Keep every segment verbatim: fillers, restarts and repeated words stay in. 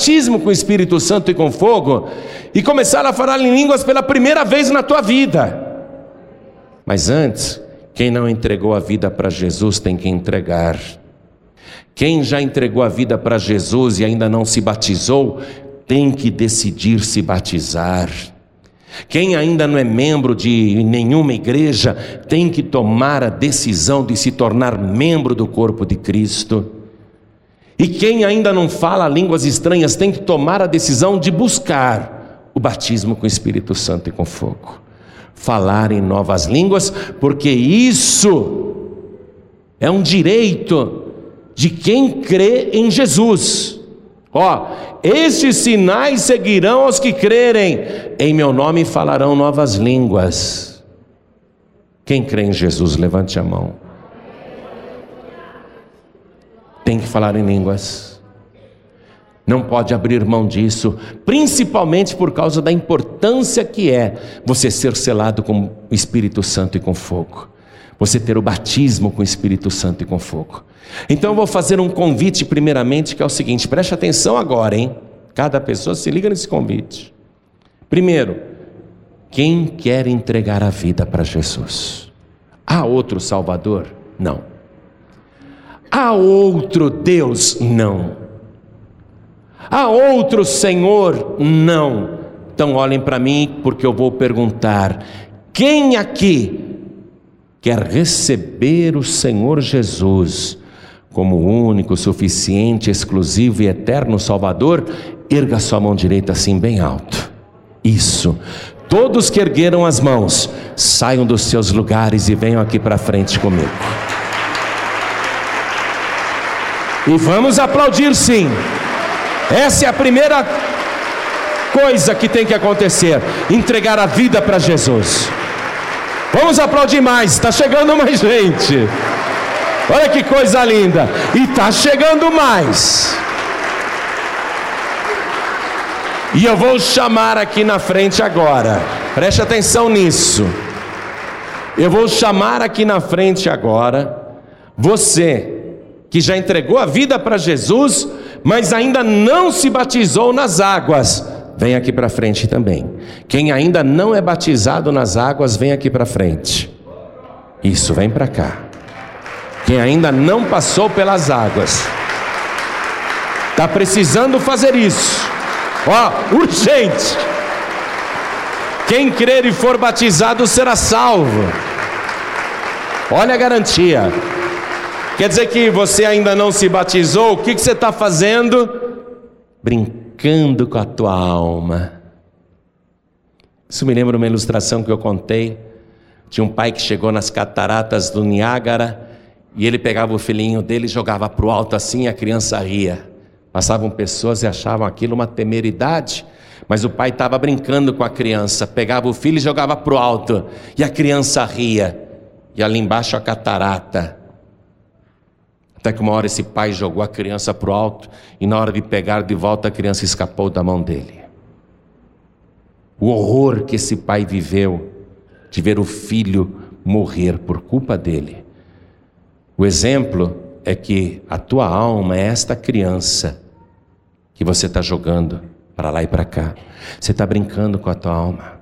batismo com o Espírito Santo e com fogo e começar a falar em línguas pela primeira vez na tua vida. Mas antes, quem não entregou a vida para Jesus tem que entregar. Quem já entregou a vida para Jesus e ainda não se batizou, tem que decidir se batizar. Quem ainda não é membro de nenhuma igreja, tem que tomar a decisão de se tornar membro do corpo de Cristo. E quem ainda não fala línguas estranhas, tem que tomar a decisão de buscar o batismo com o Espírito Santo e com fogo. Falar em novas línguas, porque isso é um direito de quem crê em Jesus. Ó, estes sinais seguirão aos que crerem, em meu nome falarão novas línguas. Quem crê em Jesus, levante a mão. Tem que falar em línguas. Não pode abrir mão disso, principalmente por causa da importância que é você ser selado com o Espírito Santo e com fogo. Você ter o batismo com o Espírito Santo e com fogo. Então eu vou fazer um convite primeiramente, que é o seguinte, preste atenção agora, hein? Cada pessoa se liga nesse convite. Primeiro, quem quer entregar a vida para Jesus? Há outro Salvador? Não. Há outro Deus? Não. Há outro Senhor? Não. Então olhem para mim, porque eu vou perguntar, quem aqui quer receber o Senhor Jesus como o único, suficiente, exclusivo e eterno Salvador? Erga sua mão direita assim bem alto. Isso. Todos que ergueram as mãos, saiam dos seus lugares e venham aqui para frente comigo. E vamos aplaudir sim. Essa é a primeira coisa que tem que acontecer, entregar a vida para Jesus. Vamos aplaudir mais, está chegando mais gente. Olha que coisa linda. E está chegando mais. E eu vou chamar aqui na frente agora, preste atenção nisso. Eu vou chamar aqui na frente agora você que já entregou a vida para Jesus, mas ainda não se batizou nas águas. Vem aqui para frente também. Quem ainda não é batizado nas águas, vem aqui para frente. Isso, vem para cá. Quem ainda não passou pelas águas, está precisando fazer isso. Ó, urgente. Quem crer e for batizado será salvo. Olha a garantia. Quer dizer que você ainda não se batizou? O que, que você está fazendo? Brincando com a tua alma. Isso me lembra uma ilustração que eu contei. Tinha um pai que chegou nas cataratas do Niágara e ele pegava o filhinho dele e jogava para o alto assim, e a criança ria. Passavam pessoas e achavam aquilo uma temeridade, mas o pai estava brincando com a criança. Pegava o filho e jogava para o alto, e a criança ria. E ali embaixo a catarata. Até que uma hora esse pai jogou a criança para o alto, e na hora de pegar de volta a criança escapou da mão dele. O horror que esse pai viveu de ver o filho morrer por culpa dele. O exemplo é que a tua alma é esta criança que você está jogando para lá e para cá. Você está brincando com a tua alma.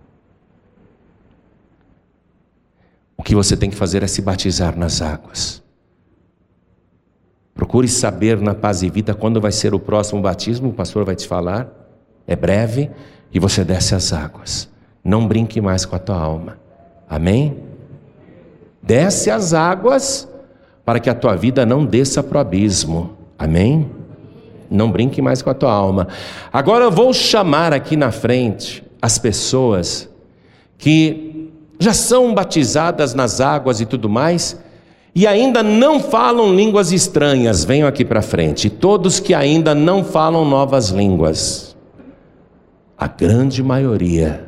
O que você tem que fazer é se batizar nas águas. Procure saber na Paz e Vida quando vai ser o próximo batismo. O pastor vai te falar. É breve. E você desce as águas. Não brinque mais com a tua alma. Amém? Desce as águas para que a tua vida não desça para o abismo. Amém? Não brinque mais com a tua alma. Agora eu vou chamar aqui na frente as pessoas que já são batizadas nas águas e tudo mais, e ainda não falam línguas estranhas. Venham aqui para frente. Todos que ainda não falam novas línguas. A grande maioria.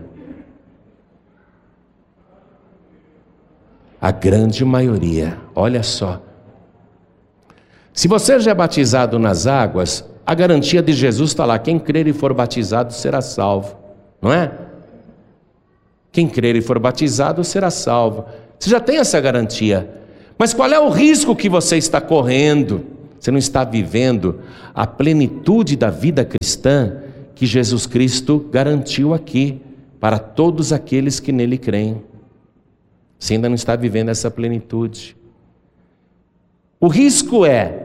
A grande maioria. Olha só. Se você já é batizado nas águas, a garantia de Jesus está lá. Quem crer e for batizado será salvo. Não é? Quem crer e for batizado será salvo. Você já tem essa garantia. Mas qual é o risco que você está correndo Você não está vivendo a plenitude da vida cristã que Jesus Cristo garantiu aqui para todos aqueles que nele creem. Você ainda não está vivendo essa plenitude. O risco é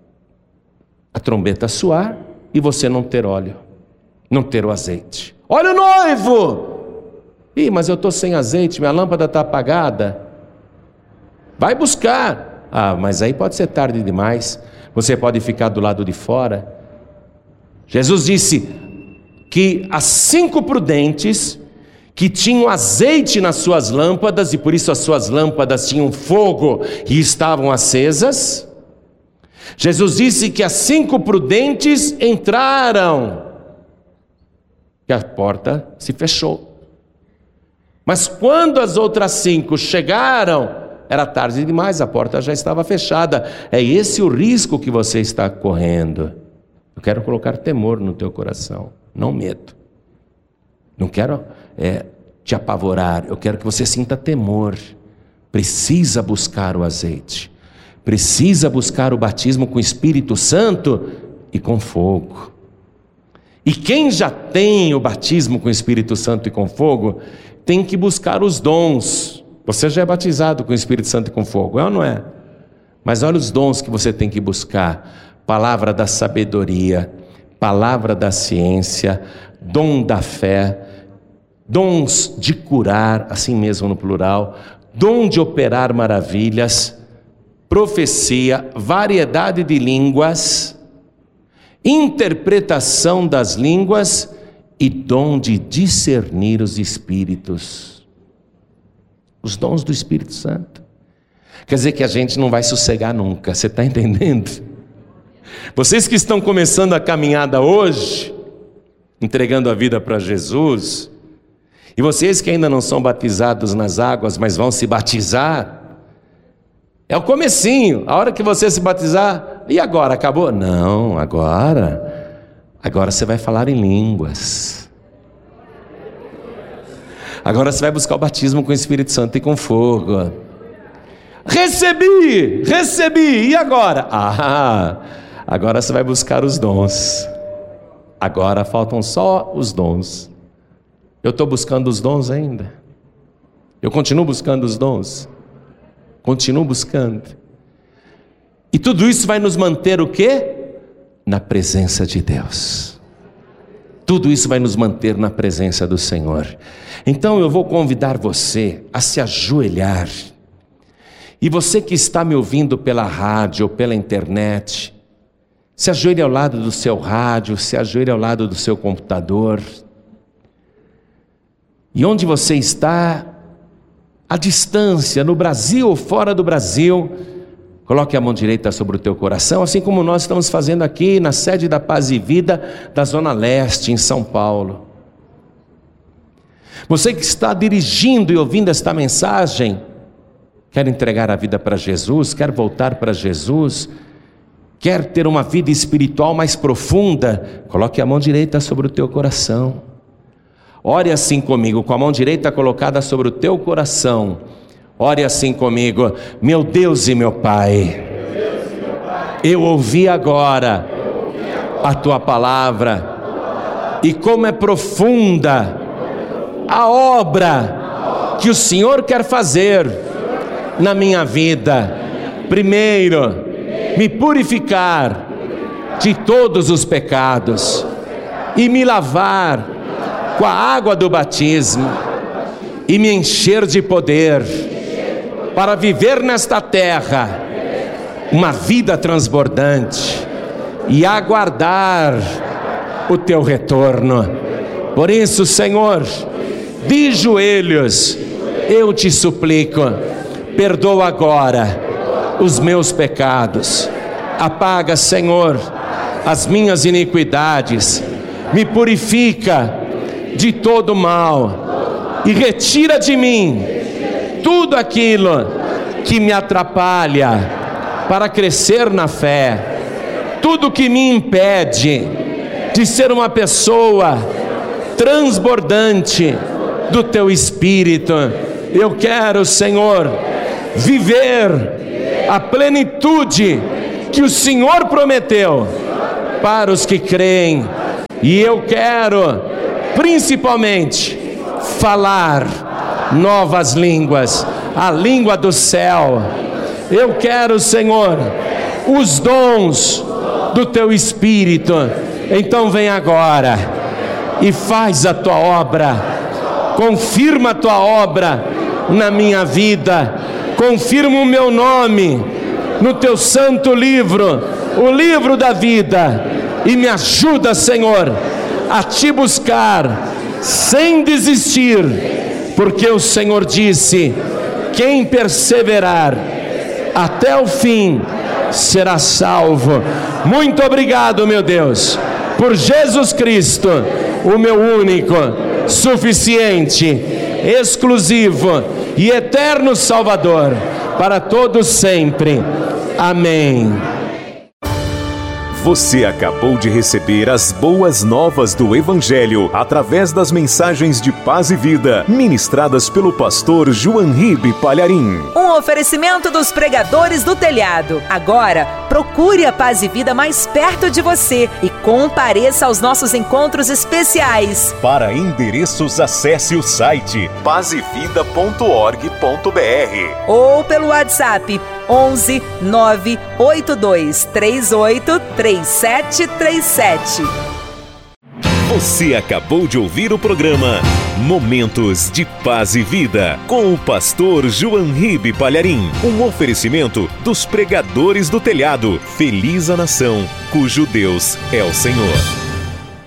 a trombeta soar e você não ter óleo, não ter o azeite. Olha o noivo! Ih, mas eu estou sem azeite, minha lâmpada está apagada. Vai buscar. Ah, mas aí pode ser tarde demais. Você pode ficar do lado de fora. Jesus disse que as cinco prudentes que tinham azeite nas suas lâmpadas, e por isso as suas lâmpadas tinham fogo e estavam acesas. Jesus disse que as cinco prudentes entraram e a porta se fechou. Mas quando as outras cinco chegaram, era tarde demais, a porta já estava fechada. É esse o risco que você está correndo. Eu quero colocar temor no teu coração, não medo. Não quero é, te apavorar, eu quero que você sinta temor. Precisa buscar o azeite, precisa buscar o batismo com o Espírito Santo e com fogo. E quem já tem o batismo com o Espírito Santo e com fogo, tem que buscar os dons. Você já é batizado com o Espírito Santo e com fogo, é ou não é? Mas olha os dons que você tem que buscar: palavra da sabedoria, palavra da ciência, dom da fé, dons de curar, assim mesmo no plural, dom de operar maravilhas, profecia, variedade de línguas, interpretação das línguas e dom de discernir os espíritos. Os dons do Espírito Santo. Quer dizer que a gente não vai sossegar nunca, você está entendendo? Vocês que estão começando a caminhada hoje, entregando a vida para Jesus, e vocês que ainda não são batizados nas águas, mas vão se batizar, é o comecinho. A hora que você se batizar, e agora? Acabou? Não, agora agora você vai falar em línguas. Agora você vai buscar o batismo com o Espírito Santo e com fogo. Recebi, recebi, e agora? Ah, agora você vai buscar os dons. Agora faltam só os dons. Eu estou buscando os dons ainda. Eu continuo buscando os dons. Continuo buscando. E tudo isso vai nos manter o quê? Na presença de Deus. Tudo isso vai nos manter na presença do Senhor. Então eu vou convidar você a se ajoelhar. E você que está me ouvindo pela rádio ou pela internet, se ajoelhe ao lado do seu rádio, se ajoelhe ao lado do seu computador. E onde você está, à distância, no Brasil ou fora do Brasil, coloque a mão direita sobre o teu coração, assim como nós estamos fazendo aqui na sede da Paz e Vida da Zona Leste, em São Paulo. Você que está dirigindo e ouvindo esta mensagem, quer entregar a vida para Jesus, quer voltar para Jesus, quer ter uma vida espiritual mais profunda, coloque a mão direita sobre o teu coração. Ore assim comigo, com a mão direita colocada sobre o teu coração. Ore assim comigo: meu Deus e meu Pai, eu ouvi agora a tua palavra, e como é profunda a obra que o Senhor quer fazer na minha vida. Primeiro, me purificar de todos os pecados e me lavar com a água do batismo e me encher de poder para viver nesta terra uma vida transbordante e aguardar o teu retorno. Por isso, Senhor, de joelhos eu te suplico, perdoa agora os meus pecados, apaga, Senhor, as minhas iniquidades, me purifica de todo mal e retira de mim tudo aquilo que me atrapalha para crescer na fé, tudo que me impede de ser uma pessoa transbordante do teu Espírito. Eu quero, Senhor, viver a plenitude que o Senhor prometeu para os que creem. E eu quero, principalmente, falar novas línguas, a língua do céu. Eu quero, Senhor, os dons do Teu Espírito. Então vem agora e faz a Tua obra, confirma a Tua obra na minha vida, confirma o meu nome no Teu santo livro, o livro da vida, e me ajuda, Senhor, a Te buscar sem desistir, porque o Senhor disse: quem perseverar até o fim será salvo. Muito obrigado, meu Deus, por Jesus Cristo, o meu único, suficiente, exclusivo e eterno Salvador, para todos sempre. Amém. Você acabou de receber as boas novas do Evangelho através das mensagens de paz e vida ministradas pelo pastor João Ribe Palharim. Um oferecimento dos pregadores do telhado. Agora, procure a Paz e Vida mais perto de você e compareça aos nossos encontros especiais. Para endereços, acesse o site paz e vida ponto org ponto br ou pelo WhatsApp onze nove oito dois três oito três sete três sete. Você acabou de ouvir o programa Momentos de Paz e Vida, com o pastor João Ribe Palharim. Um oferecimento dos pregadores do telhado. Feliz a nação, cujo Deus é o Senhor.